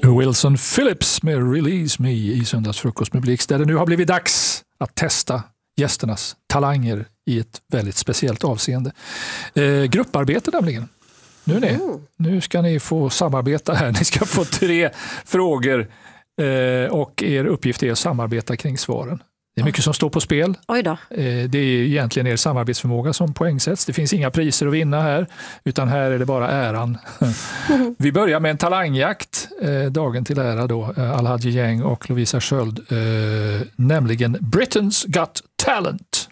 Wilson Phillips med Release Me i Söndagsfrukost med Blixt, där det nu har blivit dags att testa gästernas talanger i ett väldigt speciellt avseende. Grupparbete nämligen. Nu ska ni få samarbeta här. Ni ska få 3 frågor och er uppgift är att samarbeta kring svaren. Det är mycket som står på spel. Oj då. Det är egentligen er samarbetsförmåga som poängsätts. Det finns inga priser att vinna här, utan här är det bara äran. Vi börjar med en talangjakt, dagen till ära då, Al-Hadji Gäng och Lovisa Sköld, nämligen Britain's Got Talent.